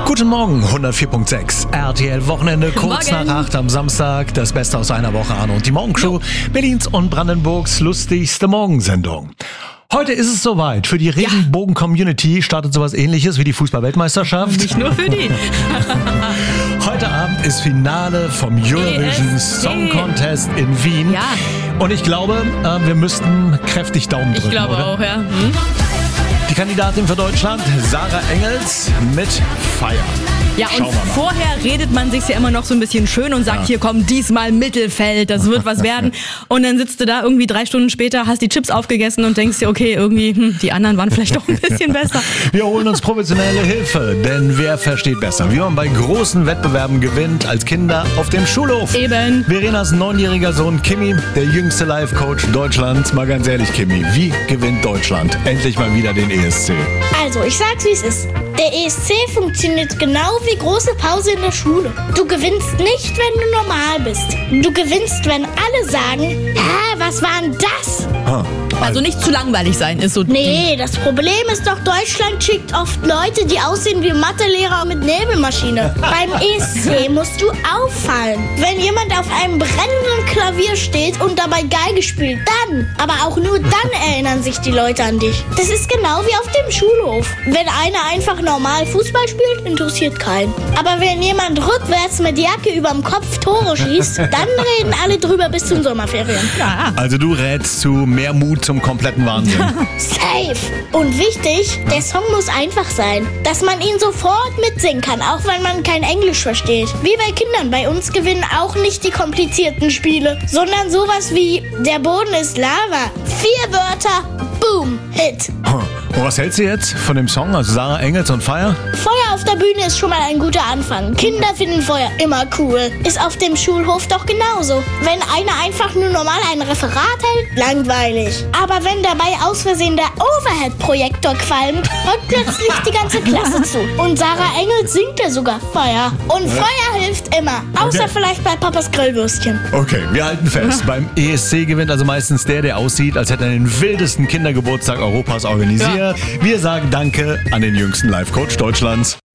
Guten Morgen, 104.6 RTL Wochenende, kurz Morgen. nach 8 am Samstag. Das Beste aus einer Woche, Arno und die Morgencrew. Berlins und Brandenburgs lustigste Morgensendung. Heute ist es soweit. Für die Regenbogen-Community startet sowas Ähnliches wie die Fußball-Weltmeisterschaft. Nicht nur für die. Heute Abend ist Finale vom Eurovision ESC. Song Contest in Wien. Ja. Und ich glaube, wir müssten kräftig Daumen drücken, Ich glaube oder? auch, ja. Die Kandidatin für Deutschland, Sarah Engels, mit Fire. Ja, Schauen und wir mal. vorher redet man sich ja immer noch so ein bisschen schön und sagt, hier komm, diesmal Mittelfeld, das wird was werden. Und dann sitzt du da irgendwie 3 Stunden später, hast die Chips aufgegessen und denkst dir, okay, irgendwie, die anderen waren vielleicht doch ein bisschen besser. Wir holen uns professionelle Hilfe, denn wer versteht besser, wie man bei großen Wettbewerben gewinnt als Kinder auf dem Schulhof? Eben. Verenas 9-jähriger Sohn Kimi, der jüngste Life-Coach Deutschlands. Mal ganz ehrlich, Kimi, wie gewinnt Deutschland endlich mal wieder den ESC? Also, ich sag's wie es ist. Der ESC funktioniert genau wie große Pause in der Schule. Du gewinnst nicht, wenn du normal bist. Du gewinnst, wenn alle sagen, was war denn das? Also nicht zu langweilig sein, ist so. Nee, das Problem ist doch, Deutschland schickt oft Leute, die aussehen wie Mathelehrer mit Nebelmaschine. Beim ESC musst du auffallen. Wenn jemand auf einem brennenden Klavier steht und dabei Geige spielt, dann, aber auch nur dann erinnern sich die Leute an dich. Das ist genau wie auf dem Schulhof. Wenn einer einfach normal Fußball spielt, interessiert keinen. Aber wenn jemand rückwärts mit Jacke überm Kopf Tore schießt, dann reden alle drüber bis zum Sommerferien. Ja. Also du rätst zu mehr Mut zum kompletten Wahnsinn. Safe. Und wichtig, der Song muss einfach sein, dass man ihn sofort mitsingen kann, auch wenn man kein Englisch versteht. Wie bei Kindern, bei uns gewinnen auch nicht die komplizierten Spiele, sondern sowas wie der Boden ist Lava. 4 Wörter, boom, Hit. Und was hältst du jetzt von dem Song, also Sarah Engels und Fire? Feuer auf der Bühne ist schon mal ein guter Anfang. Kinder finden Feuer immer cool. Ist auf dem Schulhof doch genauso. Wenn einer einfach nur normal ein Referat hält, langweilig. Aber wenn dabei aus Versehen der Overhead-Projektor qualmt, hört plötzlich die ganze Klasse zu. Und Sarah Engels singt ja sogar Feuer. Und Feuer hilft immer. Außer Okay. vielleicht bei Papas Grillwürstchen. Okay, wir halten fest. Beim ESC gewinnt also meistens der aussieht, als hätte er den wildesten Kindergeburtstag Europas organisiert. Wir sagen Danke an den jüngsten Life-Coach Deutschlands.